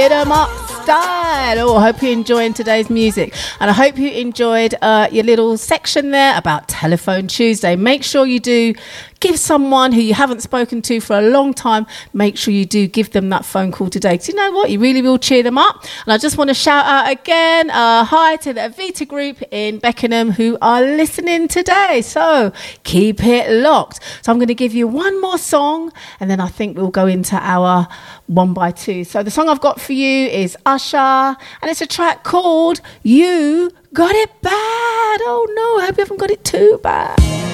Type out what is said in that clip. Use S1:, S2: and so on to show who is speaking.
S1: Hit 'em up style. Oh, I hope you're enjoying today's music, and I hope you enjoyed your little section there about Telephone Tuesday. Make sure you do give someone who you haven't spoken to for a long time, make sure you do give them that phone call today, because you know what, you really will cheer them up. And I just want to shout out again hi to the Avita group in Beckenham who are listening today, so keep it locked. So I'm going to give you one more song, and then I think we'll go into our 1x2. So the song I've got for you is Usher, and it's a track called You Got It Bad. Oh no, I hope you haven't got it too bad.